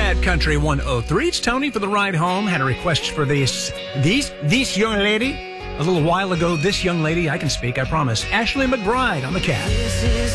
at Country 103. It's Tony for the ride home. Had a request for this young lady a little while ago. This young lady, I can speak, I promise. Ashley McBryde on the Cat.